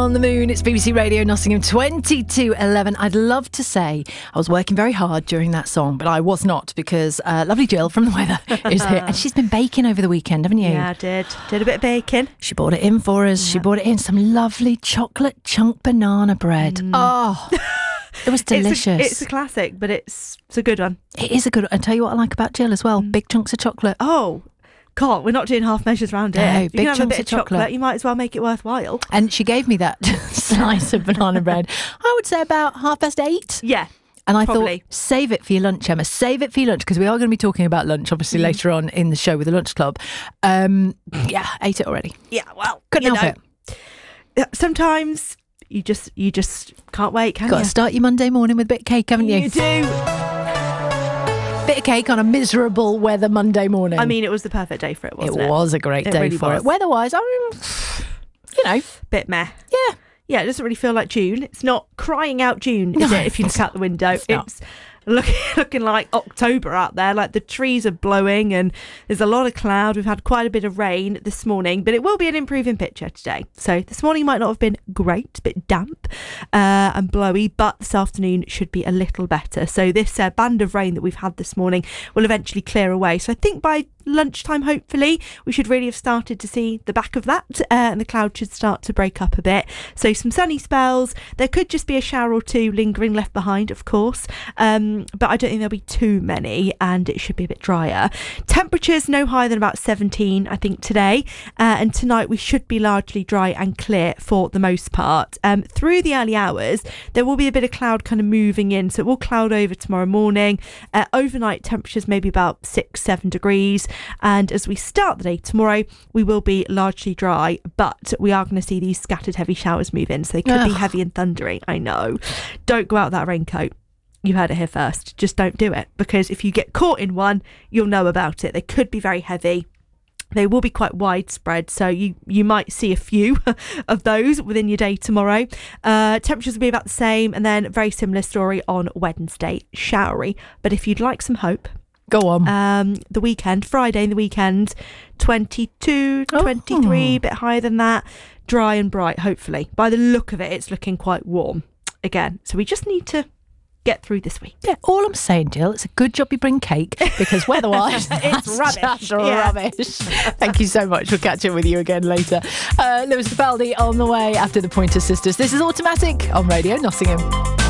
on the Moon. It's BBC Radio Nottingham 22:11. I'd love to say I was working very hard during that song, but I was not, because lovely Jill from The Weather is here. And she's been baking over the weekend, haven't you? Yeah, I did. Did a bit of baking. She brought it in for us. Yeah. She brought it in some lovely chocolate chunk banana bread. Oh, it was delicious. It's a classic, but it's a good one. It is a good one. I'll tell you what I like about Jill as well. Big chunks of chocolate. Oh, God, we're not doing half measures around here. No, you big can have a chunks bit of chocolate. You might as well make it worthwhile. And she gave me that slice of banana bread, I would say about 8:30. Yeah. And I probably thought, save it for your lunch, Emma. Save it for your lunch, because we are going to be talking about lunch, obviously, later on in the show with the Lunch Club. Yeah, ate it already. Yeah, well, couldn't help it. Sometimes you just can't wait, can you? Got to start your Monday morning with a bit of cake, haven't you? You do. Bit of cake on a miserable weather Monday morning. I mean, it was the perfect day for it, wasn't it? It was a great day really for was. it. Weather-wise, I mean, bit meh. Yeah. Yeah, it doesn't really feel like June. It's not crying out June, is it, if you look out the window? It's looking like October out there. Like, the trees are blowing and there's a lot of cloud. We've had quite a bit of rain this morning, but it will be an improving picture today. So this morning might not have been great, a bit damp and blowy, but this afternoon should be a little better. So this band of rain that we've had this morning will eventually clear away. So I think by lunchtime, hopefully, we should really have started to see the back of that, and the cloud should start to break up a bit. So some sunny spells. There could just be a shower or two lingering left behind, of course, but I don't think there'll be too many, and it should be a bit drier. Temperatures no higher than about 17, I think, today, and tonight we should be largely dry and clear for the most part. Through the early hours, there will be a bit of cloud kind of moving in, so it will cloud over tomorrow morning. Overnight temperatures maybe about 6-7 degrees. And as we start the day tomorrow, we will be largely dry, but we are going to see these scattered heavy showers move in, so they could be heavy and thundery. I know. Don't go out that raincoat. You heard it here first. Just don't do it, because if you get caught in one, you'll know about it. They could be very heavy. They will be quite widespread, so you might see a few of those within your day tomorrow. Temperatures will be about the same, and then very similar story on Wednesday, showery. But if you'd like some hope, go on. The weekend, Friday and the weekend, 22, 23, a bit higher than that. Dry and bright, hopefully. By the look of it, it's looking quite warm again. So we just need to get through this week. Yeah, all I'm saying, Jill, it's a good job you bring cake, because weather-wise, it's rubbish. Rubbish. Thank you so much. We'll catch up with you again later. Lewis Capaldi on the way after the Pointer Sisters. This is Automatic on Radio Nottingham.